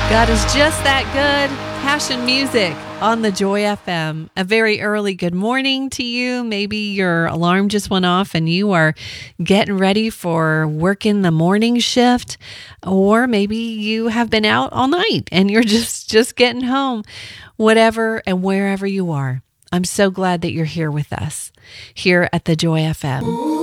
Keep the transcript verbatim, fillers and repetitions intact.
God is just that good. Passion music on the Joy F M. A very early good morning to you. Maybe your alarm just went off and you are getting ready for working the morning shift, or maybe you have been out all night and you're just just getting home. Whatever and wherever you are, I'm so glad that you're here with us here at the Joy F M.